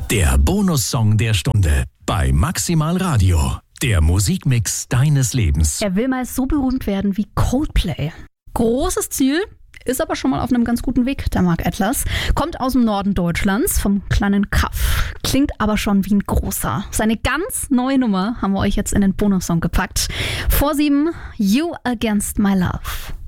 Der Bonussong der Stunde bei Maximal Radio. Der Musikmix deines Lebens. Er will mal so berühmt werden wie Coldplay. Großes Ziel, ist aber schon mal auf einem ganz guten Weg, der Mark Atlas. Kommt aus dem Norden Deutschlands, vom kleinen Kaff. Klingt aber schon wie ein großer. Seine ganz neue Nummer haben wir euch jetzt in den Bonussong gepackt. Vor 7, You Against My Love.